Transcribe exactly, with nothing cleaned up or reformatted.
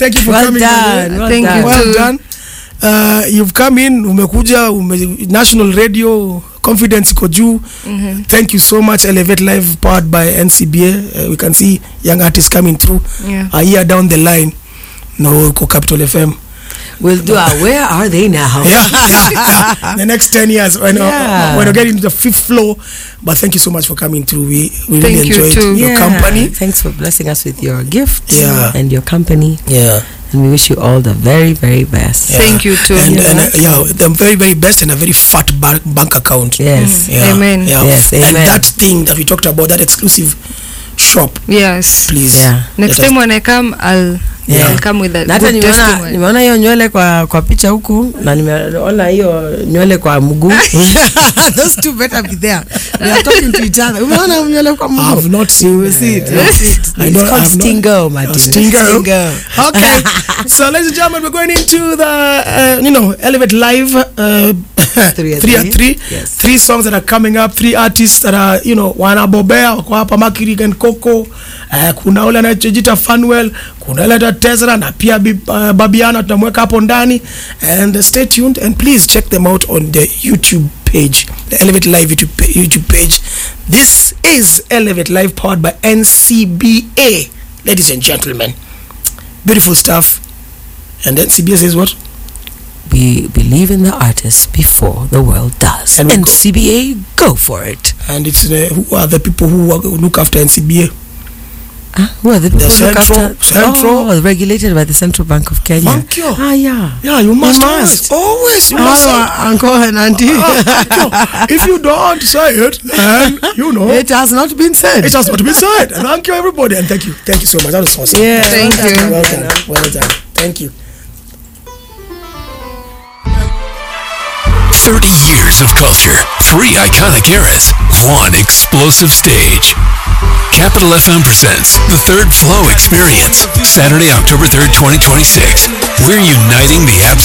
Thank you for well coming. Done, well Thank done. you. Well too. done. Uh, you've come in, umekuja, ume, national radio, confidence iko juu. Mm-hmm. Thank you so much. Elevate Live, powered by N C B A. Uh, we can see young artists coming through. Yeah. A year down the line, no, ko Capital F M. We'll do our, where are they now? Yeah, yeah, yeah. The next ten years, when Yeah. uh, when we get into the fifth floor. But thank you so much for coming through. We we Thank really you enjoyed too. your Yeah. company. Thanks for blessing us with your gifts Yeah. and your company. Yeah. And we wish you all the very, very best. Yeah. Thank you too. And, Yeah. and uh, yeah, the very very best and a very fat bank bank account. Yes. Yeah. Amen. Yeah. Yes, And amen. that thing that we talked about, that exclusive shop, Yes. please. Yeah. Next let us- time when I come, I'll Yeah. I'll come with a Na hata good nimeona testimony. nimeona hiyo nywele kwa kwa picha huku na nimeona hiyo nywele kwa mguu. Those two better be there. They are talking to each other. Umeona nywele kwa mguu? I've not seen. You will see it. You will see it. I It's don't- called I've not- Stingo, Martin. Oh, Stingo. Stingo. Okay. So, ladies and gentlemen, we're going into the uh, you know Elevate Live. Uh, Three at three at three. three. Yes. Three songs that are coming up. Three artists that are you know wanabobea wako hapa, Makiri and Coco. Uh, kuna ule anajiita Funwell, kuna ule anaitwa Tezra na pia uh, Babiana tutamweka hapo ndani. And uh, stay tuned and please check them out on the YouTube page, the Elevate Live YouTube, pa- YouTube page. This is Elevate Live, powered by N C B A, ladies and gentlemen. Beautiful stuff. And N C B A says what? We believe in the artists before the world does. And we N go- C B A, go for it. And it's uh, who are the people who are- look after N C B A? Huh? Who are the people who look Central- after? Central- Oh, regulated by the Central Bank of Kenya. Thank you. Ah, yeah. Yeah, you must, You always, must. always, you must. say- uncle and auntie. Ah, if you don't say it, then you know It has not been said. it has not been said. And thank you, everybody, and thank you, thank you so much. That was awesome. Yeah. Thank well you. done, Well well done, done. well done. Thank you. thirty years of culture, three iconic eras, one explosive stage. Capital F M presents the Third Flow Experience, Saturday, October third, twenty twenty-six. We're uniting the absolute